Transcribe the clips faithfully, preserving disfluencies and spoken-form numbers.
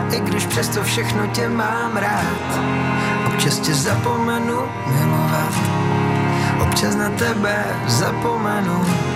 i když přesto všechno tě mám rád, občas tě zapomenu milovat, občas na tebe zapomenu.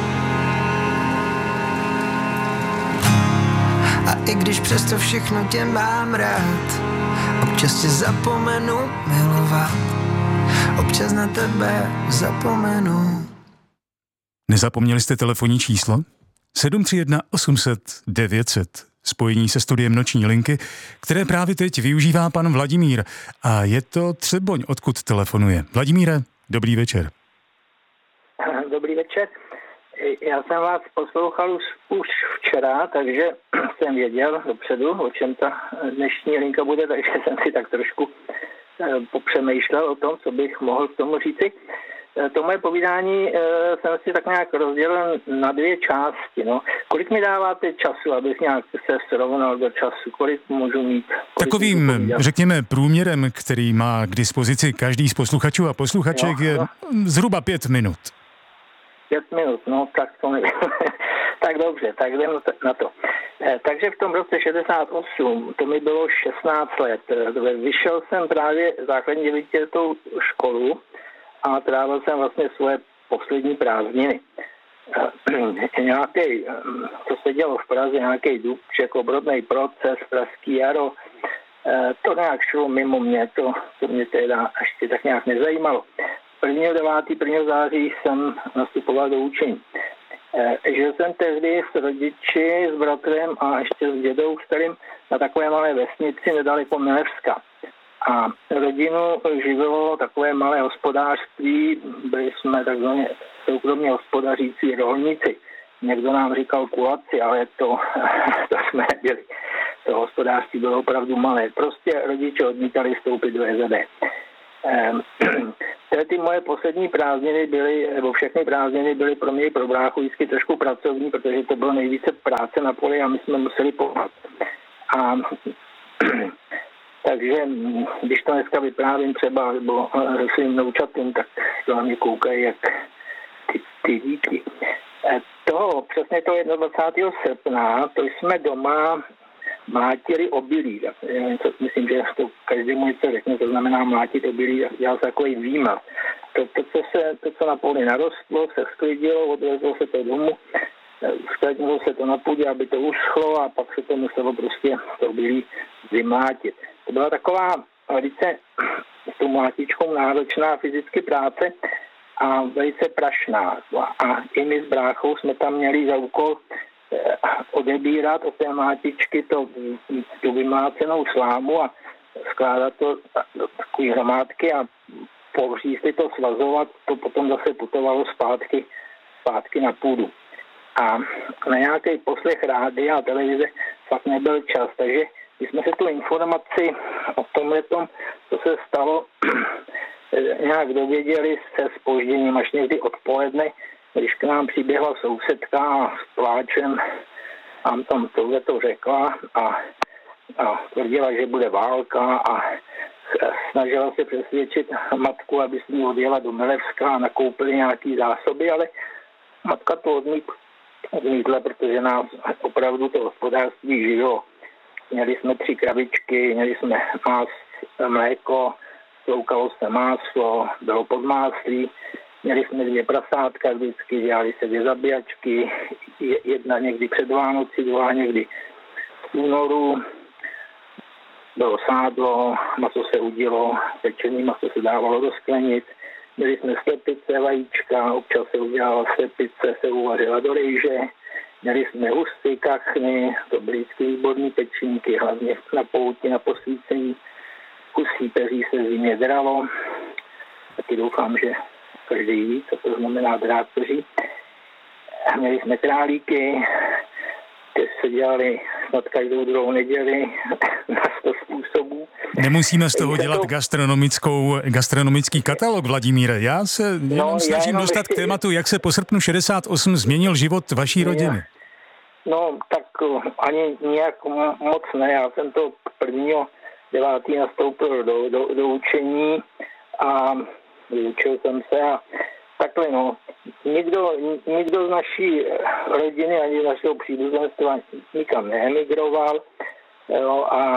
A i když přesto všechno tě mám rád, občas tě zapomenu milovat, občas na tebe zapomenu. Nezapomněli jste telefonní číslo? sedm tři jedna osm set devět set. Spojení se studiem Noční linky, které právě teď využívá pan Vladimír. A je to Třeboň, odkud telefonuje. Vladimíre, dobrý večer. Dobrý večer. Já jsem vás poslouchal už, už včera, takže jsem věděl dopředu, o čem ta dnešní linka bude, takže jsem si tak trošku popřemýšlel o tom, co bych mohl k tomu říci. To moje povídání jsem si tak nějak rozdělil na dvě části. No. Kolik mi dáváte času, abych nějak se srovnal do času? Kolik můžu mít? Kolik Takovým, můžu řekněme, průměrem, který má k dispozici každý z posluchačů a posluchaček, no, je no. zhruba pět minut. Pět minut, no tak to nevím. Tak dobře, tak jdem na to. Takže v tom roce šedesát osm, to mi bylo šestnáct let. Vyšel jsem právě základní devítiletou školu a trávil jsem vlastně svoje poslední prázdniny. Nějaký, co se dělo v Praze, nějaký Dubček, obrodný proces, Pražský jaro, to nějak šlo mimo mě, to, to mě teda ještě tak nějak nezajímalo. prvního devátého prvního září jsem nastupoval do učení. Žil jsem tehdy s rodiči, s bratrem a ještě s dědou starým na takové malé vesnici nedaleko Milevska. A rodinu živilo takové malé hospodářství, byli jsme takzvaně soukromně hospodařící rolníci. Někdo nám říkal kulaci, ale to, to jsme nebyli. To hospodářství bylo opravdu malé. Prostě rodiče odmítali vstoupit do E Z D. Tedy ty moje poslední prázdniny byly, nebo všechny prázdniny byly pro mě i pro bráchu vždycky trošku pracovní, protože to bylo nejvíce práce na poli a my jsme museli pomáhat. A takže když to dneska vyprávím třeba, nebo svým noučatým, tak to na mě koukají jak ty, ty díky. To, přesně to dvacátého prvního srpna, to jsme doma mlátili obilí. Myslím, že to každému něco řekne, to znamená mlátit obilí, dělal se takový výmaz. To, to, co se, to, co na poli narostlo, se sklidilo, odvezlo se to domů, skladilo se to na půdě, aby to uschlo a pak se to muselo prostě to obilí vymlátit. To byla taková velice s tou mlátičkou náročná fyzicky práce a velice prašná. A i my s bráchou jsme tam měli za úkol odebírat od té mlátičky to, tu vymlácenou slámu a skládat to do takové hromádky a po hřízli to svazovat, to potom zase putovalo zpátky, zpátky na půdu. A na nějaký poslech rádia a televize fakt nebyl čas, takže když jsme se tu informaci o tomhletom, co se stalo, nějak dověděli se zpožděním až někdy odpoledne, když k nám přiběhla sousedka s pláčem a tam tohle to řekla a, a tvrdila, že bude válka a snažila se přesvědčit matku, aby s ní odjela do Milevska a nakoupili nějaký zásoby, ale matka to odmít, odmítla, protože nás opravdu to hospodářství žilo. Měli jsme tři krabičky, měli jsme más, mléko, sloukalo se máslo, bylo podmáslí, měli jsme dvě prasátka vždycky, dělali se dvě zabíjačky, jedna někdy před Vánoci, druhá někdy v únoru, bylo sádlo, maso se udilo, pečený maso se dávalo do sklenic, měli jsme slepice, vajíčka, občas se udělala slepice, se uvařila do rejže, měli jsme husty, kachny, to byly vždycky výborný pečínky, hlavně na pouti, na posvícení, kusí peří se zimě dralo, taky doufám, že každý ví, co to znamená drát peří. Měli jsme králíky, ty se dělali snad každou druhou neděli na sto způsobů. Nemusíme z toho dělat to... gastronomickou, gastronomický katalog, Vladimíre. Já se jenom no, snažím dostat ještě... k tématu, jak se po srpnu šedesát osm změnil život vaší rodiny. No, tak ani nějak moc ne. Já jsem to prvního devátý nastoupil do, do, do učení a vyučil jsem se a takhle no. Nikdo, nikdo z naší rodiny ani z našeho příbuzenstva nikam neemigroval. Jo, a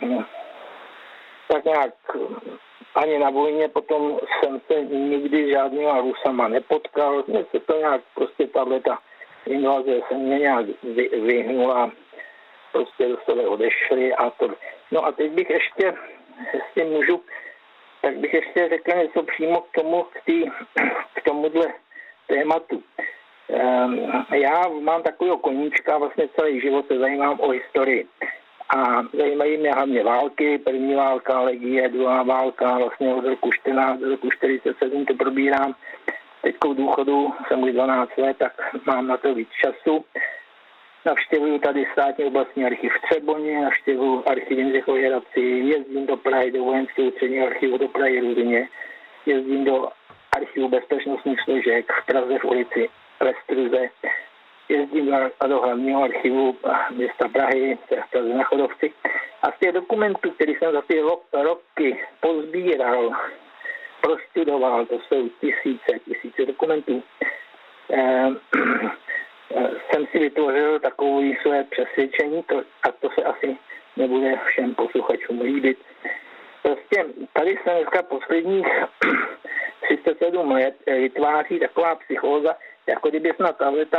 tak nějak ani na vojně potom jsem se nikdy žádnýma Rusama nepotkal. Mně se to nějak prostě tato invaze se mě nějak vy, vyhnula. Prostě do sebe odešli a to. No a teď bych ještě, jestli můžu, tak bych ještě řekl něco přímo k tomu, k, tý, k tomuhle tématu. Um, já mám takového koníčka, vlastně celý život se zajímám o historii. A zajímají mě hlavně války, první válka, legie, druhá válka, vlastně od roku čtrnáct do roku čtyřicet sedm to probírám. Teďko v důchodu jsem už dvanáct let, tak mám na to víc času. Navštěvuju tady státní oblastní archiv v Třeboně, navštěvuju archiv Jindřichovy Hradci, jezdím do Prahy, do vojenského ústředního archivu do Prahy Rudně, jezdím do archivu bezpečnostních složek v Praze v ulici Vestruze, jezdím do, do hlavního archivu města Prahy, v Praze na Chodovci. A z těch dokumentů, které jsem za ty roky pozbíral, prostudoval, to jsou tisíce, tisíce dokumentů, eh, jsem si vytvořil takové své přesvědčení, to, a to se asi nebude všem posluchačům líbit. Prostě tady se dneska posledních třicet sedm let vytváří taková psychóza, jako kdyby snad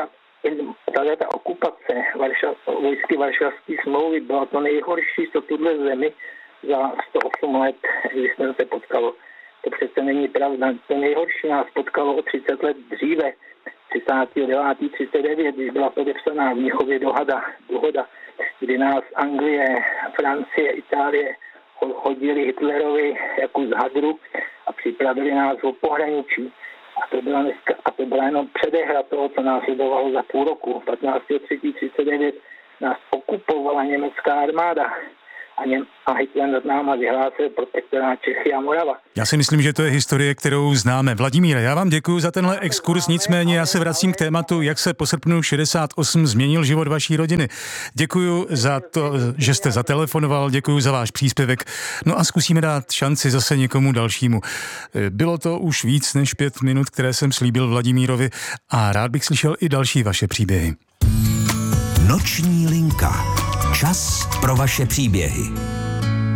tato okupace Varšav, vojsky Varšavské smlouvy byla to nejhorší, co tuhle zemi za sto osm let existence potkalo. To přece není pravda. To nejhorší nás potkalo o třicet let dříve, třicátého devátého třicet devět, když byla podepsaná v Mnichově dohoda, dohoda, kdy nás Anglie, Francie, Itálie hodili Hitlerovi jako z hadru a připravili nás o pohraničí. A to byla, dneska, a to byla jenom předehra toho, co nás sledovalo za půl roku. patnáctého třetího třicet devět nás okupovala německá armáda. A, něm, a Hitler nad náma vyhlásil protektorát Čechy a Morava. Já si myslím, že to je historie, kterou známe. Vladimíre, já vám děkuji za tenhle exkurs, nicméně já se vracím k tématu, jak se po srpnu šedesát osm změnil život vaší rodiny. Děkuji za to, že jste zatelefonoval, děkuji za váš příspěvek. No a zkusíme dát šanci zase někomu dalšímu. Bylo to už víc než pět minut, které jsem slíbil Vladimírovi a rád bych slyšel i další vaše příběhy. Noční linka. Čas pro vaše příběhy.